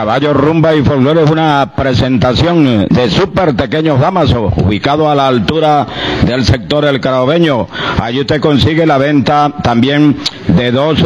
Caballo, rumba y folclore es una presentación de Super Tequeños Damaso, ubicado a la altura del sector El Caraobeño. Allí usted consigue la venta también de dos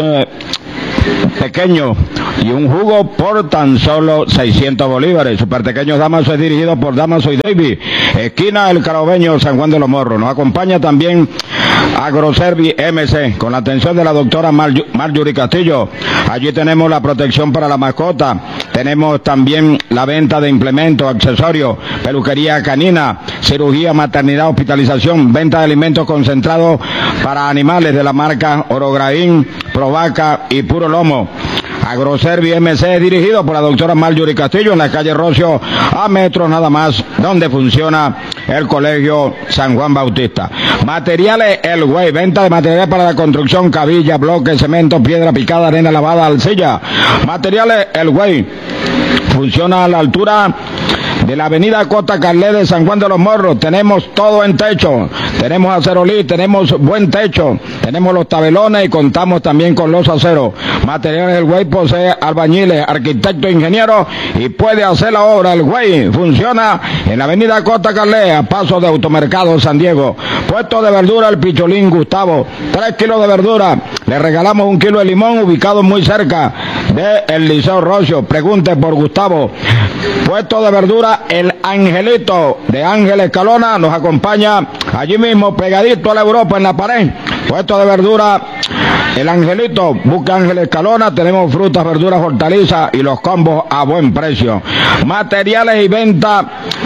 pequeños y un jugo por tan solo 600 bolívares. Super Tequeños Damaso es dirigido por Damaso y David, esquina El Caraobeño, San Juan de los Morros. Nos acompaña también Agroservi MC, con la atención de la doctora Marjorie Castillo. Allí tenemos la protección para la mascota, tenemos también la venta de implementos, accesorios, peluquería canina, cirugía, maternidad, hospitalización, venta de alimentos concentrados para animales de la marca Orograín, Provaca y Puro Lomo. Agroservi MC es dirigido por la doctora Marjorie Castillo, en la calle Rocio, a metros nada más, donde funciona el colegio San Juan Bautista. Materiales El Güey, venta de materiales para la construcción, cabilla, bloques, cemento, piedra picada, arena lavada, arcilla. Materiales El Güey, funciona a la altura de la avenida Costa Carlet de San Juan de los Morros. Tenemos todo en techo, tenemos acerolí, tenemos buen techo, tenemos los tabelones y contamos también con los aceros. Materiales El Güey posee albañiles, arquitectos, ingenieros y puede hacer la obra. El Güey funciona en la avenida Costa Carlet, a paso de Automercado San Diego. Puesto de verdura El Picholín Gustavo, 3 kilos de verdura. Le regalamos 1 kilo de limón, ubicado muy cerca de el Liceo Rocio. Pregunte por Gustavo. Puesto de verdura El Angelito de Ángel Escalona, nos acompaña allí mismo, pegadito a la Europa, en la pared. Puesto de verdura El Angelito, busca Ángel Escalona. Tenemos frutas, verduras, hortalizas y los combos a buen precio. Materiales y venta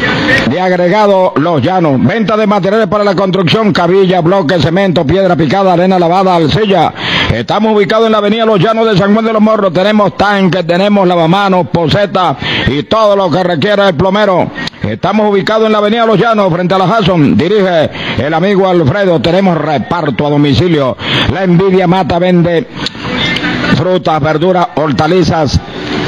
de agregado Los Llanos, venta de materiales para la construcción, cabilla, bloques, cemento, piedra picada, arena lavada, arcilla. Estamos ubicados en la avenida Los Llanos de San Juan de los Morros. Tenemos tanques, tenemos lavamanos, posetas y todo lo que requiere el plomero. Estamos ubicados en la avenida Los Llanos, frente a la Jason. Dirige el amigo Alfredo. Tenemos reparto a domicilio. La Envidia Mata vende frutas, verduras, hortalizas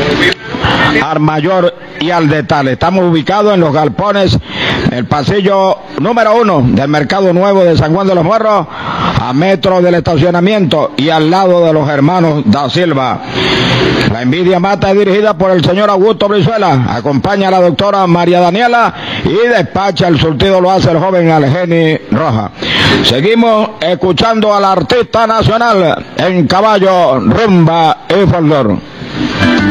al mayor y al detalle. Estamos ubicados en los galpones, el pasillo número 1 del Mercado Nuevo de San Juan de los Morros, a metro del estacionamiento y al lado de los hermanos Da Silva. La Envidia Mata es dirigida por el señor Augusto Brizuela. Acompaña a la doctora María Daniela y despacha el surtido, lo hace el joven Algeni Roja. Seguimos escuchando al artista nacional en caballo, rumba y folclore.